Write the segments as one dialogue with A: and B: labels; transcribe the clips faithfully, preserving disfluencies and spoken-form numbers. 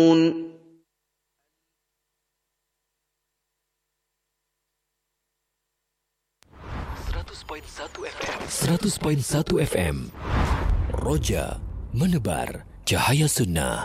A: seratus koma satu F M Roja menebar cahaya sunnah.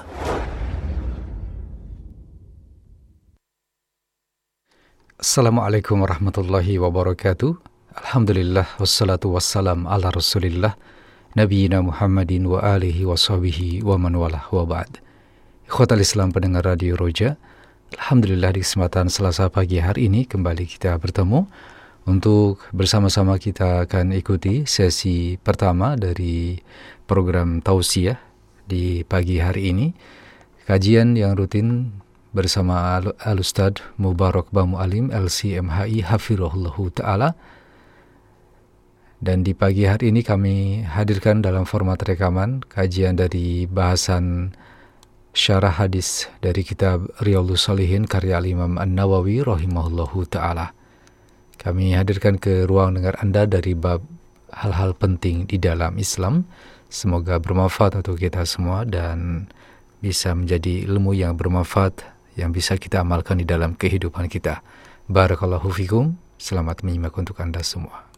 B: Assalamualaikum warahmatullahi wabarakatuh. Alhamdulillah wassalatu wassalam ala rasulillah Nabiyina Muhammadin wa alihi wa sahbihi wa man walah wa ba'd. Ikhwatal Islam pendengar Radio Roja, alhamdulillah di kesempatan Selasa pagi hari ini kembali kita bertemu untuk bersama-sama kita akan ikuti sesi pertama dari program Tausiah di pagi hari ini. Kajian yang rutin bersama Al-Ustadz Mubarak Bamu Alim L C M H I Hafirullahu Ta'ala. Dan di pagi hari ini kami hadirkan dalam format rekaman kajian dari bahasan syarah hadis dari kitab Riyadhus Shalihin karya Imam An-Nawawi rahimahullahu ta'ala. Kami hadirkan ke ruang dengar Anda dari bab hal-hal penting di dalam Islam. Semoga bermanfaat untuk kita semua dan bisa menjadi ilmu yang bermanfaat yang bisa kita amalkan di dalam kehidupan kita. Barakallahu fikum. Selamat menyimak untuk Anda semua.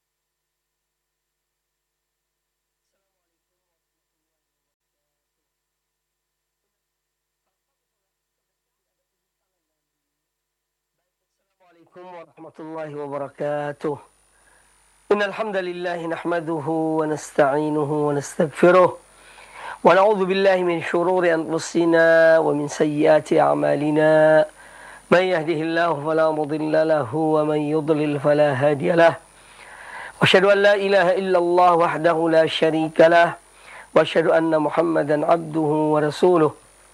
C: warahmatullahi wabarakatuh. Innal hamdalillah nahmaduhu wa nasta'inuhu wa nastaghfiruh wa na'udzu billahi min shururi anfusina wa min sayyiati a'malina. May yahdihillahu fala mudilla lahu wa man yudlil fala hadiya lahu. Wa asyhadu an la ilaha illallah wahdahu la syarika lahu wa asyhadu anna Muhammadan 'abduhu wa rasuluh.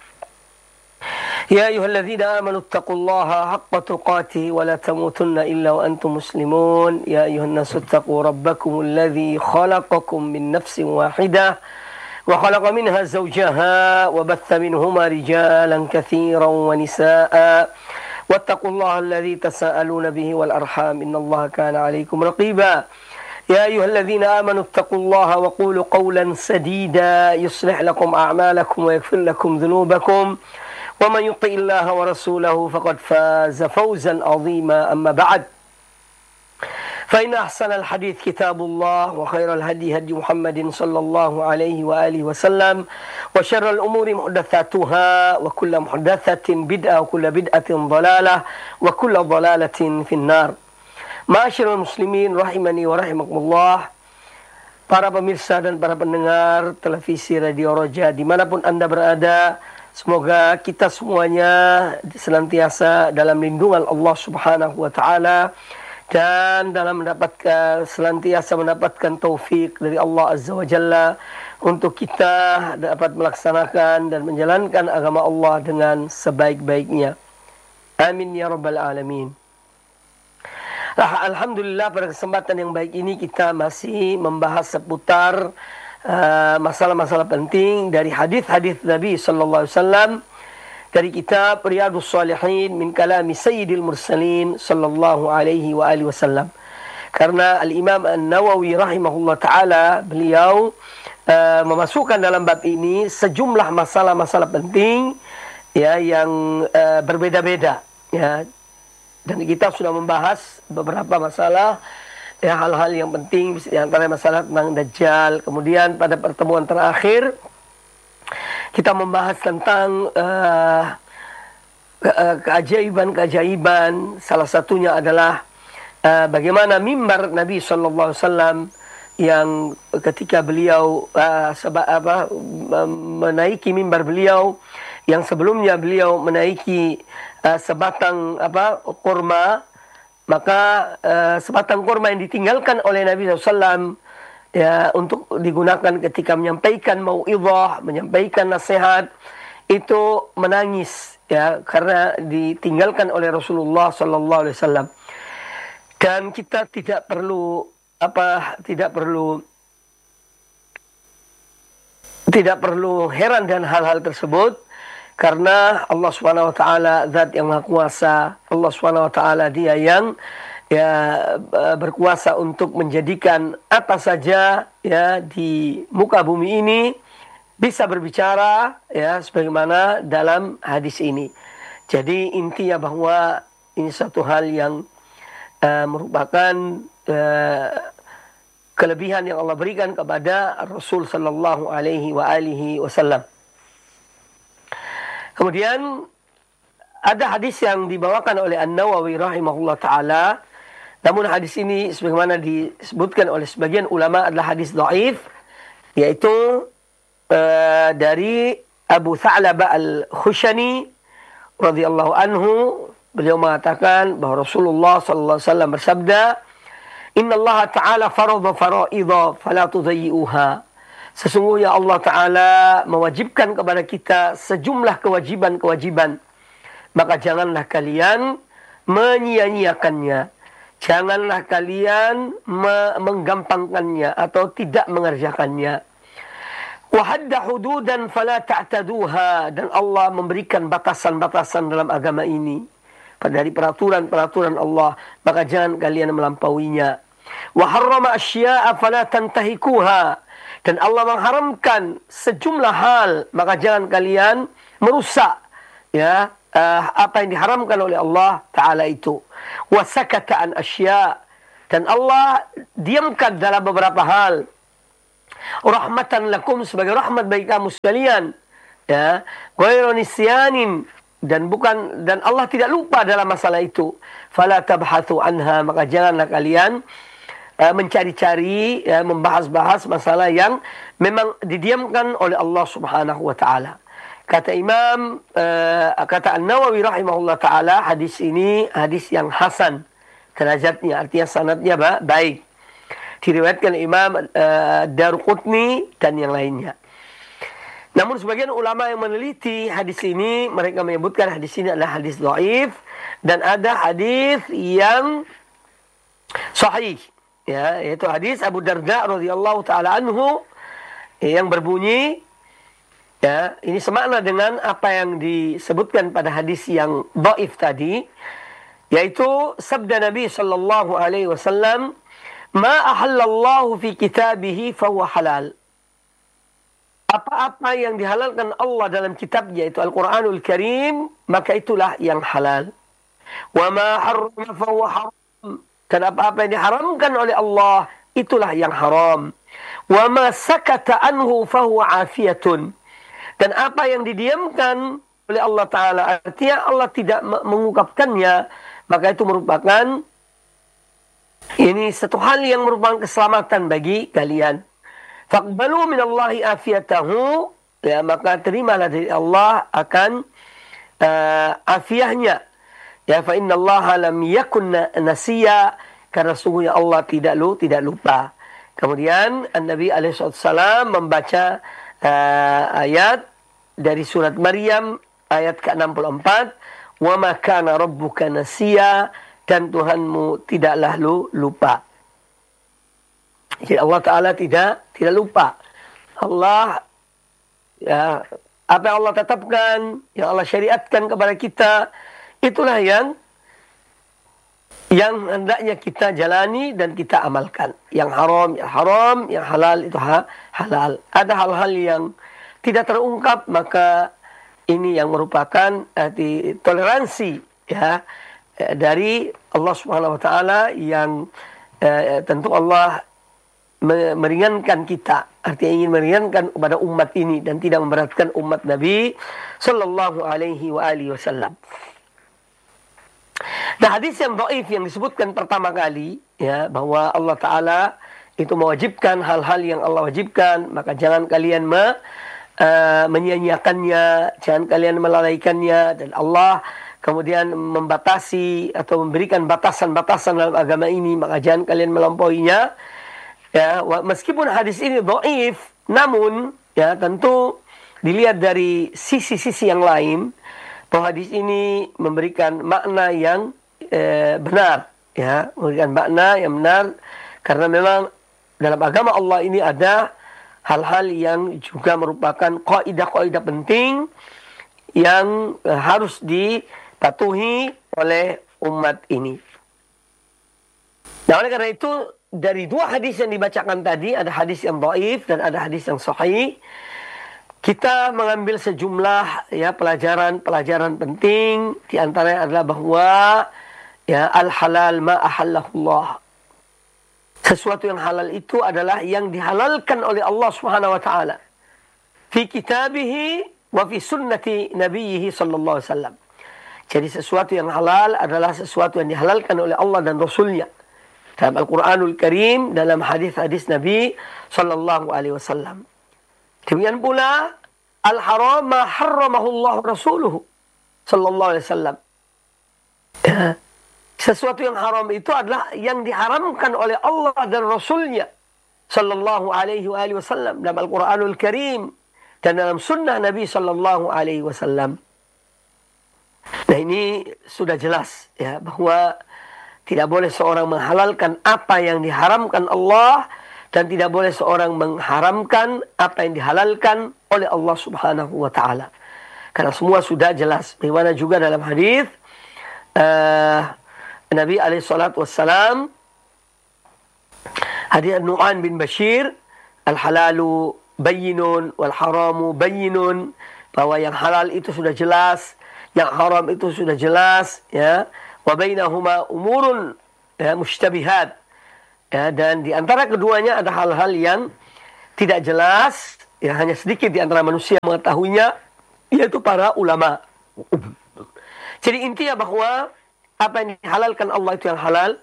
C: يا أيها الذين آمنوا اتقوا الله حق تقاته ولا تموتن إلا وأنتم مسلمون يا أيها الناس اتقوا ربكم الذي خلقكم من نفس واحدة وخلق منها زوجها وبث منهما رجالا كثيرا ونساء واتقوا الله الذي تساءلون به والأرحام إن الله كان عليكم رقيبا يا أيها الذين آمنوا اتقوا الله وقولوا قولا سديدا يصلح لكم أعمالكم ويغفر لكم ذنوبكم ومن يطع الله ورسوله فقد فاز فوزا عظيما أما بعد فإن أحسن الحديث كتاب الله وخير الهدي هدي محمد صلى الله عليه وآله وسلم وشر الأمور محدثاتها وكل محدثة بدعة وكل بدعة ضلالة وكل ضلالة في النار. Ma'asyiral muslimin rahimani wa rahimakumullah. Para pemirsa dan para pendengar televisi Radio Roja dimanapun Anda berada, semoga kita semuanya senantiasa dalam lindungan Allah Subhanahu wa Ta'ala dan dalam mendapatkan senantiasa mendapatkan taufik dari Allah Azza wa Jalla untuk kita dapat melaksanakan dan menjalankan agama Allah dengan sebaik-baiknya. Amin ya rabbal alamin. Alhamdulillah, pada kesempatan yang baik ini kita masih membahas seputar Uh, masalah-masalah penting dari hadis-hadis Nabi sallallahu alaihi wasallam dari kitab Riyadhus Shalihin min kalami Sayyidil Mursalin sallallahu alaihi wa alihi wasallam. Karena Al-Imam An-Nawawi rahimahullah taala beliau uh, memasukkan dalam bab ini sejumlah masalah-masalah penting ya yang uh, berbeda-beda ya. Dan kita sudah membahas beberapa masalah ya, hal-hal yang penting di antara masalah tentang Dajjal. Kemudian pada pertemuan terakhir kita membahas tentang uh, keajaiban-keajaiban. Salah satunya adalah uh, bagaimana mimbar Nabi sallallahu alaihi wasallam yang ketika beliau uh, seba, apa, menaiki mimbar beliau yang sebelumnya beliau menaiki uh, sebatang apa kurma, maka uh, sebatang kurma yang ditinggalkan oleh Nabi sallallahu alaihi wasallam ya untuk digunakan ketika menyampaikan mau'izah, menyampaikan nasihat, itu menangis ya karena ditinggalkan oleh Rasulullah sallallahu alaihi wasallam. Dan kita tidak perlu apa tidak perlu tidak perlu heran dan hal-hal tersebut. Karena Allah subhanahu wa ta'ala zat yang maha kuasa. Allah subhanahu wa ta'ala dia yang ya berkuasa untuk menjadikan apa saja ya di muka bumi ini bisa berbicara ya sebagaimana dalam hadis ini. Jadi intinya bahwa ini satu hal yang uh, merupakan uh, kelebihan yang Allah berikan kepada Rasul sallallahu alaihi wa alihi wasallam. Kemudian ada hadis yang dibawakan oleh An-Nawawi rahimahullah taala. Namun hadis ini sebagaimana disebutkan oleh sebagian ulama adalah hadis dhaif, yaitu uh, dari Abu Tha'labah Al-Khushani radhiyallahu anhu. Beliau mengatakan bahwa Rasulullah sallallahu alaihi wasallam bersabda, "Inna Allah Ta'ala farada fara'idha fala tudayyi'uha." Sesungguhnya Allah Ta'ala mewajibkan kepada kita sejumlah kewajiban-kewajiban, maka janganlah kalian menyia-nyiakannya. Janganlah kalian me- menggampangkannya atau tidak mengerjakannya. Wa hadda hududan fala ta'taduha. Dan Allah memberikan batasan-batasan dalam agama ini. Dari peraturan-peraturan Allah, maka jangan kalian melampauinya. Wa harrama asya'a fala tantahikuha. Dan Allah mengharamkan sejumlah hal, maka jangan kalian merusak ya uh, apa yang diharamkan oleh Allah Ta'ala itu. Wa sakata an asya'. Dan Allah diamkan dalam beberapa hal. Rahmatan lakum, sebagai rahmat bagi kamu sekalian. Ya, ghairu nisyanin, dan bukan dan Allah tidak lupa dalam masalah itu. Fala tabhathu anha, maka janganlah kalian uh, mencari-cari, ya, membahas-bahas masalah yang memang didiamkan oleh Allah Subhanahu wa taala. Kata Imam uh, kata An-Nawawi rahimahullah taala, hadis ini hadis yang hasan derajatnya, artinya sanadnya ba- baik. Diriwayatkan Imam uh, Daruqutni dan yang lainnya. Namun sebagian ulama yang meneliti hadis ini, mereka menyebutkan hadis ini adalah hadis dhaif, dan ada hadis yang sahih, ya, yaitu hadis Abu Darda radhiyallahu taala anhu yang berbunyi, ya, ini semakna dengan apa yang disebutkan pada hadis yang dhaif tadi, yaitu sabda Nabi sallallahu alaihi wasallam, "Ma ahallallahu fi kitabihi fahuwa halal." Apa-apa yang dihalalkan Allah dalam kitabnya, itu Al-Quranul Karim, maka itulah yang halal. Wa ma harrama fahuwa haram. Dan apa-apa yang diharamkan oleh Allah, itulah yang haram. Wa ma sakata anhu fahuwa afiyatun. Dan apa yang didiamkan oleh Allah Ta'ala, artinya Allah tidak mengungkapkannya, maka itu merupakan ini satu hal yang merupakan keselamatan bagi kalian. Faqbalu minallahi afiyatahu, ya, maka terimalah dari Allah akan uh, afiyahnya. Ya, fa innallaha lam yakun nasiya, karena sungguhnya Allah tidak lu tidak lupa. Kemudian An-Nabi alaihi wasallam membaca uh, ayat dari surat Maryam ayat ke enam puluh empat, wa ma kana rabbuka nasiya, dan Tuhanmu tidaklah lu lupa. Jadi Allah Ta'ala tidak tidak lupa. Allah, ya, apa yang Allah tetapkan, yang Allah syariatkan kepada kita, itulah yang yang hendaknya kita jalani dan kita amalkan. Yang haram, ya haram, yang halal itu ha, halal. Ada hal-hal yang tidak terungkap, maka ini yang merupakan uh, di, toleransi, ya, dari Allah Subhanahu wa taala yang uh, tentu Allah meringankan kita, artinya ingin meringankan kepada umat ini dan tidak memberatkan umat Nabi sallallahu alaihi wa alihi wasallam. Nah, hadis yang dhaif yang disebutkan pertama kali, ya, bahwa Allah Ta'ala itu mewajibkan hal-hal yang Allah wajibkan, maka jangan kalian me, uh, menyia-nyiakannya, jangan kalian melalaikannya, dan Allah kemudian membatasi atau memberikan batasan-batasan dalam agama ini, maka jangan kalian melampauinya. Ya, meskipun hadis ini dhaif, namun ya tentu dilihat dari sisi-sisi yang lain, bahwa hadis ini memberikan makna yang eh, benar, ya, memberikan makna yang benar, karena memang dalam agama Allah ini ada hal-hal yang juga merupakan kaidah-kaidah penting yang eh, harus dipatuhi oleh umat ini. Nah, oleh karena itu, dari dua hadis yang dibacakan tadi, ada hadis yang dhaif dan ada hadis yang sahih. kita mengambil sejumlah ya pelajaran-pelajaran penting, di antaranya adalah bahwa ya al-halal ma ahallahullah. Sesuatu yang halal itu adalah yang dihalalkan oleh Allah Subhanahu wa taala fi kitabihi wa fi sunnati nabiyhi sallallahu alaihi wasallam. Jadi sesuatu yang halal adalah sesuatu yang dihalalkan oleh Allah dan Rasulnya dalam Al-Quranul Karim, dalam hadis-hadis Nabi sallallahu alaihi wasallam. Demikian pula al-haram ma harramahu Allah Rasuluhu sallallahu alaihi wasallam. Sesuatu yang haram itu adalah yang diharamkan oleh Allah dan Rasulnya sallallahu alaihi wasallam dalam Al-Quranul Karim dan dalam sunnah Nabi sallallahu alaihi wasallam. Nah, ini sudah jelas ya bahwa tidak boleh seorang menghalalkan apa yang diharamkan Allah dan tidak boleh seorang mengharamkan apa yang dihalalkan oleh Allah Subhanahu wa taala. Karena semua sudah jelas. Bagaimana juga dalam hadis uh, Nabi alaihi salatu wassalam, hadis Nu'man bin Bashir, al-halalu bayyinun wal haramu bayyinun, bahwa yang halal itu sudah jelas, yang haram itu sudah jelas, ya. Wa bainahuma umurun ya, mushtabihat. Ya, dan di antara keduanya ada hal-hal yang tidak jelas, ya hanya sedikit di antara manusia mengetahuinya, yaitu para ulama. Jadi intinya bahwa apa yang dihalalkan Allah itu yang halal.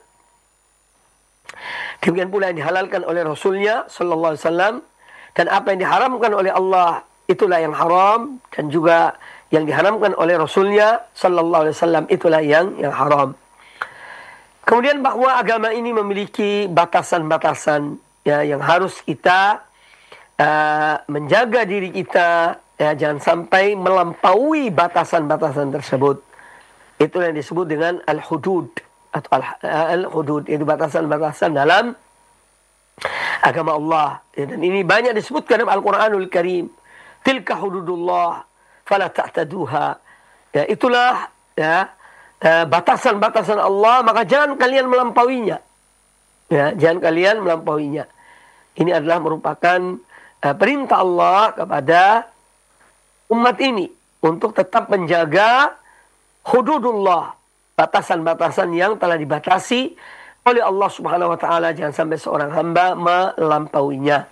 C: Demikian pula yang dihalalkan oleh Rasulnya sallallahu alaihi wasallam, dan apa yang diharamkan oleh Allah itulah yang haram, dan juga yang diharamkan oleh Rasulnya sallallahu alaihi wasallam itulah yang yang haram. Kemudian bahwa agama ini memiliki batasan-batasan ya yang harus kita uh, menjaga diri kita ya, jangan sampai melampaui batasan-batasan tersebut. Itulah yang disebut dengan al-hudud atau al-hudud, yaitu batasan-batasan dalam agama Allah. Ya, dan ini banyak disebutkan dalam Al-Quranul Karim. Tilka hududullah fala ta'taduha. Ya, itulah ya batasan-batasan Allah, maka jangan kalian melampauinya. Ya, jangan kalian melampauinya. Ini adalah merupakan uh, perintah Allah kepada umat ini untuk tetap menjaga hududullah, batasan-batasan yang telah dibatasi oleh Allah Subhanahu wa taala, jangan sampai seorang hamba melampauinya.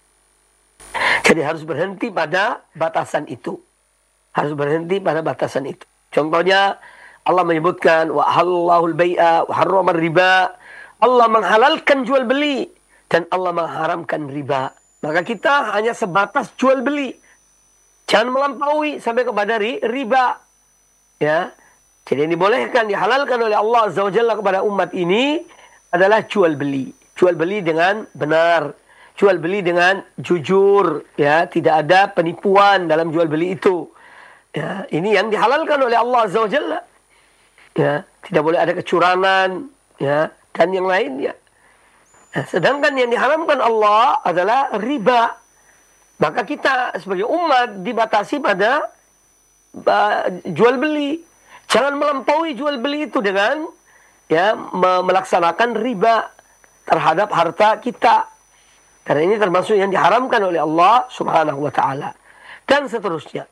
C: Jadi harus berhenti pada batasan itu. Harus berhenti pada batasan itu. Contohnya Allah menyebutkan wa halallahu al-bai'a wa harrama riba. Allah menghalalkan jual beli dan Allah mengharamkan riba. Maka kita hanya sebatas jual beli. Jangan melampaui sampai kepada riba. Ya. Jadi yang dibolehkan, dihalalkan oleh Allah Azza wa Jalla kepada umat ini adalah jual beli. Jual beli dengan benar. Jual beli dengan jujur. Ya, tidak ada penipuan dalam jual beli itu. Ya, ini yang dihalalkan oleh Allah Azza wa Jalla. Ya, tidak boleh ada kecurangan, ya, dan yang lainnya. Nah, sedangkan yang diharamkan Allah adalah riba. Maka kita sebagai umat dibatasi pada uh, jual beli. Jangan melampaui jual beli itu dengan ya melaksanakan riba terhadap harta kita. Karena ini termasuk yang diharamkan oleh Allah Subhanahu wa taala. Dan seterusnya.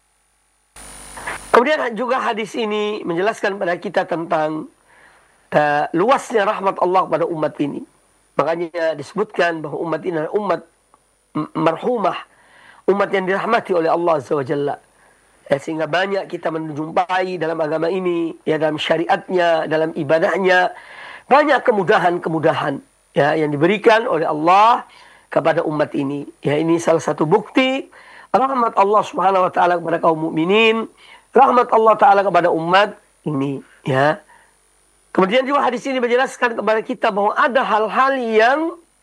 C: Kemudian juga hadis ini menjelaskan pada kita tentang uh, luasnya rahmat Allah pada umat ini. Makanya disebutkan bahwa umat ini adalah umat marhumah, umat yang dirahmati oleh Allah Azza wa Jalla. Ya, sehingga banyak kita menjumpai dalam agama ini, ya, dalam syariatnya, dalam ibadahnya, banyak kemudahan-kemudahan ya, yang diberikan oleh Allah kepada umat ini. Ya, ini salah satu bukti rahmat Allah Subhanahu wa taala kepada kaum mukminin. Rahmat Allah Ta'ala kepada umat ini. Ya. Kemudian juga hadis ini menjelaskan kepada kita bahwa ada hal-hal yang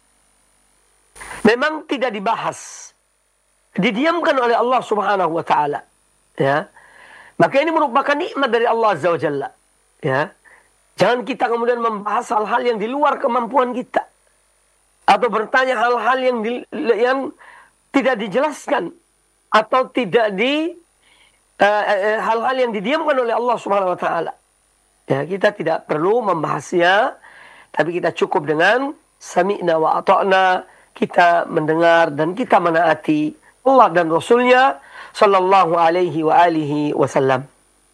C: memang tidak dibahas. Didiamkan oleh Allah Subhanahu wa Ta'ala. Ya. Maka ini merupakan nikmat dari Allah Azza wa Jalla. Ya. Jangan kita kemudian membahas hal-hal yang di luar kemampuan kita. Atau bertanya hal-hal yang, di, yang tidak dijelaskan. Atau tidak di hal-hal uh, yang didiamkan oleh Allah Subhanahu wa taala. Ya, kita tidak perlu membahasnya, tapi kita cukup dengan sami'na wa ata'na, kita mendengar dan kita menaati Allah dan Rasulnya sallallahu alaihi wa alihi wasallam.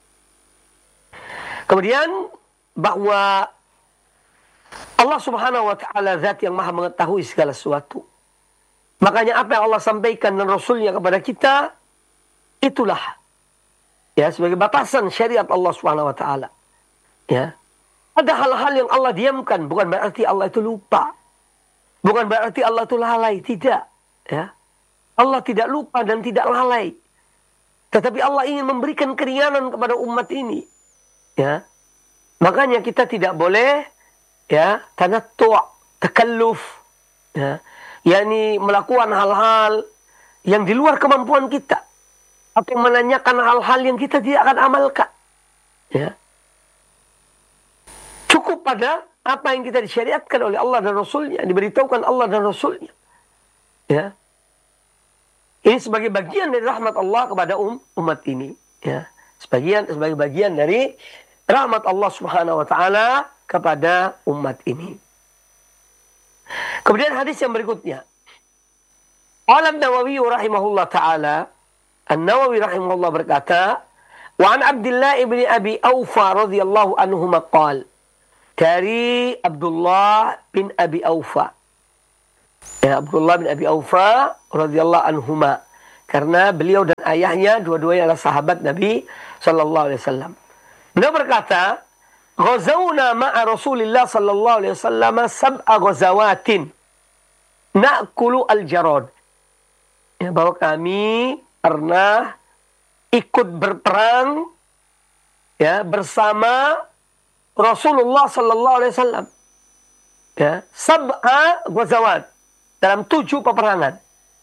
C: Kemudian bahwa Allah subhanahu wa ta'ala zat yang maha mengetahui segala sesuatu. Makanya apa yang Allah sampaikan dan Rasulnya kepada kita, itulah ya sebagai batasan syariat Allah subhanahu wa ta'ala. Ya. Ada hal-hal yang Allah diamkan, bukan berarti Allah itu lupa. Bukan berarti Allah itu lalai, tidak. Ya. Allah tidak lupa dan tidak lalai. Tetapi Allah ingin memberikan keringanan kepada umat ini. Ya. Makanya kita tidak boleh ya tanattu', takalluf, ya, yakni melakukan hal-hal yang di luar kemampuan kita atau menanyakan hal-hal yang kita tidak akan amalkan. Ya. Cukup pada apa yang kita disyariatkan oleh Allah dan Rasulnya, diberitahukan Allah dan Rasulnya. Ya. Ini sebagai bagian dari rahmat Allah kepada um, umat ini. Ya. Sebagian sebagai bagian dari rahmat Allah subhanahu wa ta'ala kepada umat ini. Kemudian hadis yang berikutnya. Qala An-Nawawi rahimahullah ta'ala, An-Nawawi rahimahullah berkata, wa an Abdullah ibn Abi Awfa radhiyallahu anhuma qala, dari Abdullah bin Abi Awfa. Ya, Abdullah bin Abi Awfa radhiyallahu anhuma, karena beliau dan ayahnya dua-duanya adalah sahabat Nabi sallallahu alaihi wasallam. Beliau berkata, ghazawna ma'a Rasulillah sallallahu alaihi wasallam sab'a ghazawatin na'kulu al-jarad. Ya, bahwa kami pernah ikut berperang ya bersama Rasulullah sallallahu alaihi wasallam. Ya, sab'a ghazawat, dalam tujuh peperangan.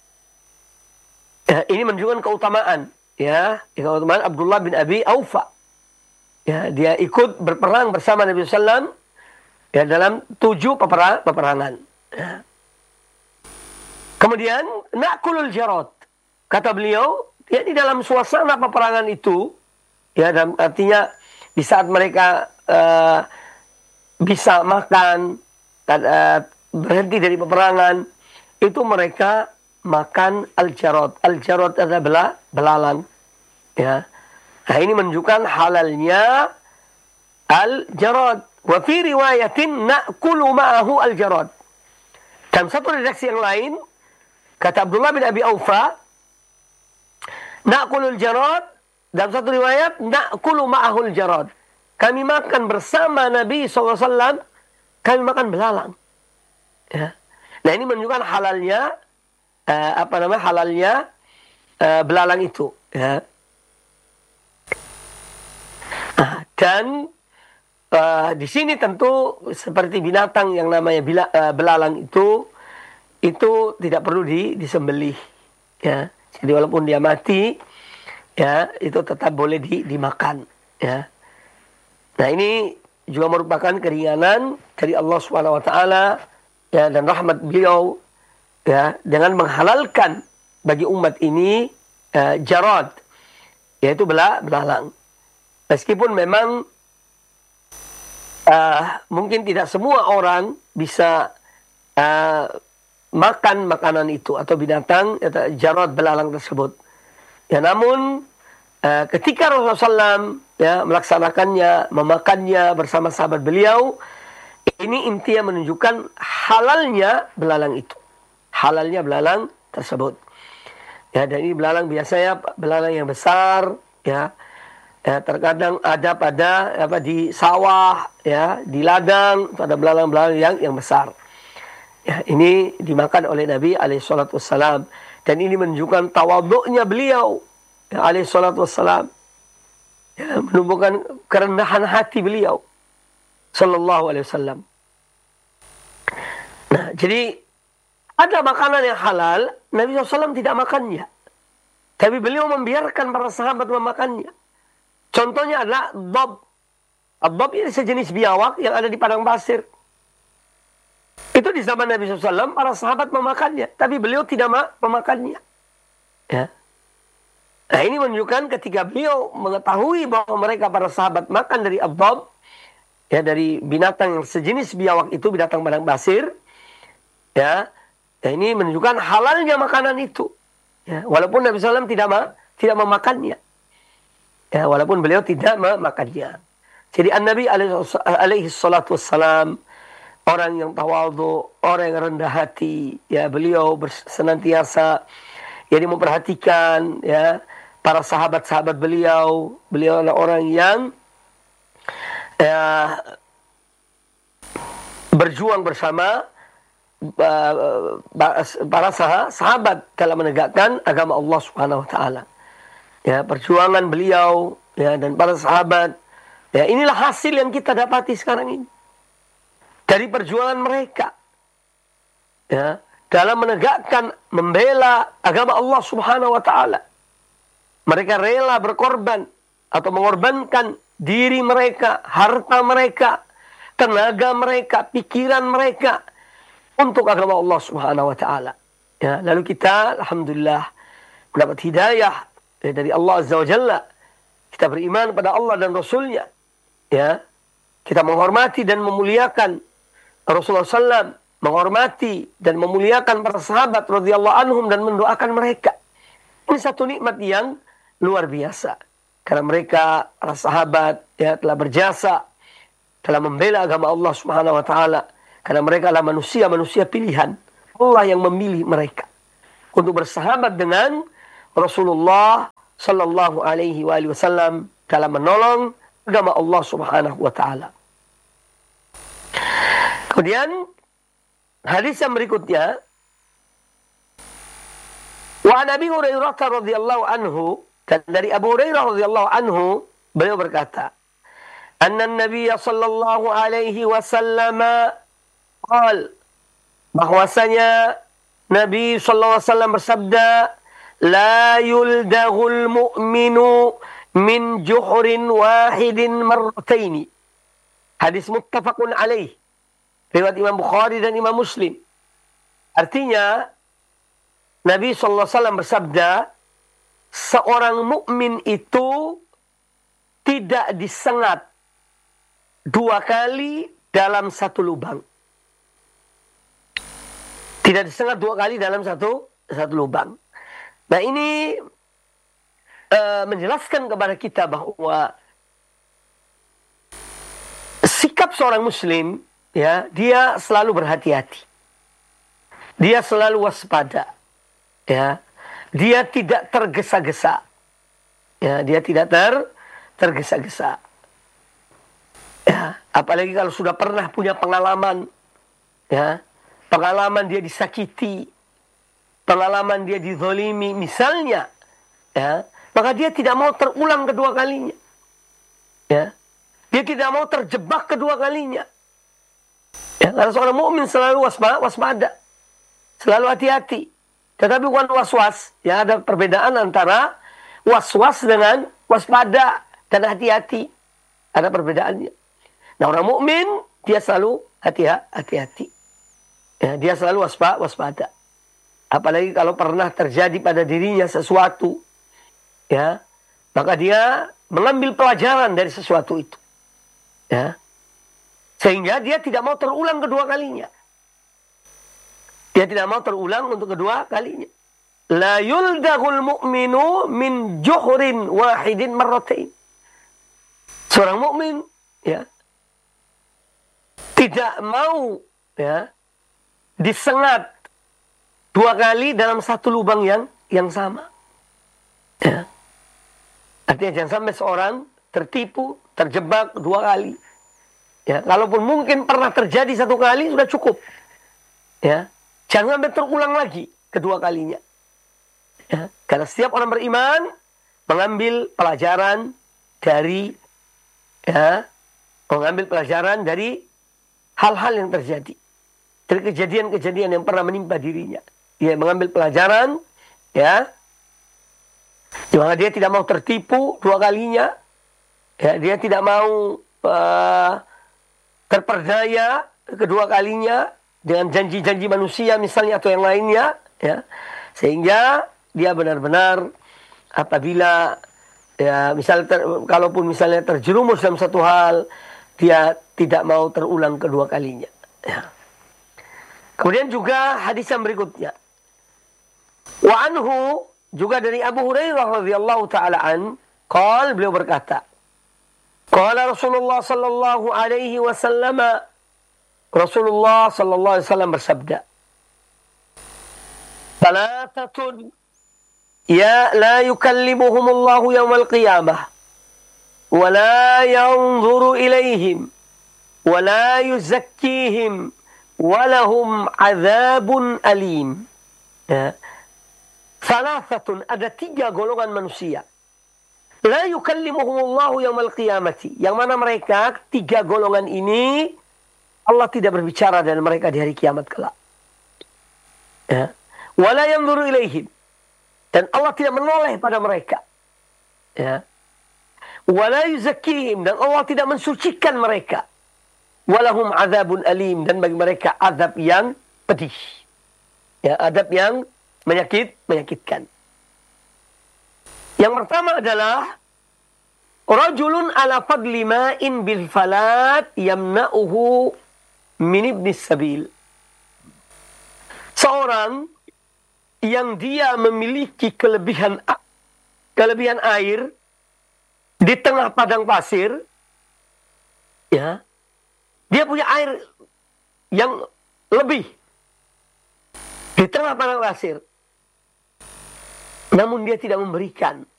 C: Ya, ini menunjukkan keutamaan ya, keutamaan Abdullah bin Abi Awfa. Ya, dia ikut berperang bersama Nabi sallallahu alaihi wasallam ya, dalam tujuh peperang, peperangan. Ya. Kemudian, na'kulul jarad. Kata beliau, ya di dalam suasana peperangan itu, ya dalam artinya di saat mereka uh, bisa makan, uh, berhenti dari peperangan, itu mereka makan al-jarad. Al-jarad adalah belalang. Ya. Nah, ini menunjukkan halalnya al-jarad. Wa fi riwayatin na'kulu ma'ahu al-jarad. Dalam satu redaksi yang lain, kata Abdullah bin Abi Awfa, na'kulul jarad. Dalam satu riwayat, na'kulu ma'ahu al-jarad. Kami makan bersama Nabi sallallahu alaihi wasallam, kami makan belalang. Ya. Nah, ini menunjukkan halalnya, uh, apa namanya, halalnya uh, belalang itu. Ya. Dan uh, di sini tentu seperti binatang yang namanya bila, uh, belalang itu, itu tidak perlu di, disembelih. Ya. Jadi walaupun dia mati, ya itu tetap boleh di, dimakan. Ya. Nah, ini juga merupakan keringanan dari Allah subhanahu wa taala ya, dan rahmat beliau ya, dengan menghalalkan bagi umat ini uh, jarad, yaitu bela, belalang. Meskipun memang uh, mungkin tidak semua orang bisa uh, makan makanan itu atau binatang atau jarad belalang tersebut. Ya, namun uh, ketika Rasulullah sallallahu alaihi wasallam ya, melaksanakannya, memakannya bersama sahabat beliau, ini intinya menunjukkan halalnya belalang itu. Halalnya belalang tersebut. Ya, dan ini belalang biasanya belalang yang besar ya. Ya, terkadang ada pada apa di sawah ya, di ladang ada belalang-belalang yang yang besar. Ya, ini dimakan oleh Nabi alaihi salatu wassalam, dan ini menunjukkan tawadhu'nya beliau ya, alaihi salatu wassalam. Ya, menunjukkan kerendahan hati beliau sallallahu alaihi wasallam. Nah, jadi ada makanan yang halal, Nabi sallallahu alaihi wasallam tidak makannya. Tapi beliau membiarkan para sahabat memakannya. Contohnya adalah dhab. Dhab ini sejenis biawak yang ada di padang pasir. Itu di zaman Nabi sallallahu alaihi wasallam para sahabat memakannya, tapi beliau tidak memakannya. Ya. Nah, ini menunjukkan ketika beliau mengetahui bahwa mereka para sahabat makan dari dhab, ya, dari binatang yang sejenis biawak itu, binatang padang pasir, ya. Nah, ini menunjukkan halalnya makanan itu. Ya, walaupun Nabi shallallahu alaihi wasallam tidak ma, tidak memakannya. Ya, walaupun beliau tidak memakannya. Jadi An-Nabi alaihi salatu wassalam orang yang tawadhu, orang yang rendah hati. Ya, beliau senantiasa jadi memperhatikan ya para sahabat-sahabat beliau. Beliau adalah orang yang ya, berjuang bersama para sahabat dalam menegakkan agama Allah Subhanahu wa taala. Ya, perjuangan beliau ya dan para sahabat, ya inilah hasil yang kita dapati sekarang ini. Dari perjuangan mereka ya dalam menegakkan membela agama Allah Subhanahu wa taala. Mereka rela berkorban atau mengorbankan diri mereka, harta mereka, tenaga mereka, pikiran mereka untuk agama Allah Subhanahu wa taala. Ya, lalu kita alhamdulillah mendapat hidayah ya, dari Allah Azza wa Jalla. Kita beriman pada Allah dan Rasul-Nya. Ya. Kita menghormati dan memuliakan Rasulullah sallallahu alaihi wasallam, menghormati dan memuliakan para sahabat radhiyallahu anhum dan mendoakan mereka. Ini satu nikmat yang luar biasa. Karena mereka para sahabat ya telah berjasa dalam membela agama Allah Subhanahu wa taala. Karena mereka adalah manusia-manusia pilihan. Allah yang memilih mereka untuk bersahabat dengan Rasulullah sallallahu alaihi wasallam dalam menolong agama Allah Subhanahu wa taala. Kemudian hadis yang berikutnya, wa Nabi Hurairah radhiyallahu anhu, dan dari Abu Hurairah radhiyallahu anhu beliau berkata, anna Nabi sallallahu alaihi wasallam qal, bahwasanya Nabi sallallahu alaihi wasallam bersabda, la yuldahul mu'minu min juhurin wahidin marrataini. Hadis muttafaqun alaih, riwayat Imam Bukhari dan Imam Muslim. Artinya Nabi sallallahu alaihi wasallam bersabda, seorang mukmin itu tidak disengat dua kali dalam satu lubang. Tidak disengat dua kali dalam satu satu lubang. Nah ini uh, menjelaskan kepada kita bahwa sikap seorang muslim ya dia selalu berhati-hati. Dia selalu waspada. Ya. Dia tidak tergesa-gesa. Ya, dia tidak ter tergesa-gesa. Ya, apalagi kalau sudah pernah punya pengalaman ya. Pengalaman dia disakiti, pengalaman dia dizolimi misalnya, ya, maka dia tidak mau terulang kedua kalinya. Ya. Dia tidak mau terjebak kedua kalinya. Ya, karena seorang mukmin selalu waspada, waspada, selalu hati-hati. Tetapi bukan was-was. Ya, ada perbedaan antara was-was dengan waspada dan hati-hati. Ada perbedaannya. Nah, orang mukmin dia selalu hati-hati. Ya, dia selalu waspada, waspada. Apalagi kalau pernah terjadi pada dirinya sesuatu, ya, maka dia mengambil pelajaran dari sesuatu itu, ya, sehingga dia tidak mau terulang kedua kalinya. Dia tidak mau terulang untuk kedua kalinya. La yuldahul mu'minu min juhurin wahidin marratain. Seorang mukmin, ya, tidak mau, ya, disengat dua kali dalam satu lubang yang yang sama. Ya. Artinya jangan sampai seorang tertipu, terjebak dua kali. Ya, kalaupun mungkin pernah terjadi satu kali sudah cukup. Ya, jangan sampai terulang lagi kedua kalinya. Ya, karena setiap orang beriman mengambil pelajaran dari, ya, mengambil pelajaran dari hal-hal yang terjadi. Dari kejadian-kejadian yang pernah menimpa dirinya. Dia mengambil pelajaran, ya. Maka dia tidak mau tertipu dua kalinya. Ya, dia tidak mau uh, terperdaya kedua kalinya dengan janji-janji manusia misalnya atau yang lainnya. Ya. Sehingga dia benar-benar apabila, ya, misalnya ter, kalaupun misalnya terjerumus dalam satu hal, dia tidak mau terulang kedua kalinya. Ya. Kemudian juga hadis yang berikutnya. Wa anhu, juga dari Abu Hurairah radhiyallahu taala an, qala, beliau berkata, qala Rasulullah sallallahu alaihi wasallam, Rasulullah sallallahu alaihi wasallam bersabda, "Thalathatun ya la yukallimuhumullahu yaumal qiyamah wa la yanzuru ilaihim wa la yuzakkihim wa lahum adzabun alim." Ya. Thalathatun, ada tiga golongan manusia. La yukallimuhumullahu yaumal qiyamati, yang mana mereka tiga golongan ini Allah tidak berbicara dengan mereka di hari kiamat kelak. Ya. Wa la yanzuru ilaihim, dan Allah tidak menoleh pada mereka. Ya. Wala yuzakkihim, dan Allah tidak mensucikan mereka. Walahum adzabun alim, dan bagi mereka azab yang pedih. Ya, azab yang menyakit, menyakitkan. Yang pertama adalah rajulun ala fadli ma'in bil falat yamna'uhu min ibnis sabil. Seorang yang dia memiliki kelebihan kelebihan air di tengah padang pasir, ya, dia punya air yang lebih di tengah padang pasir, namun dia tidak memberikan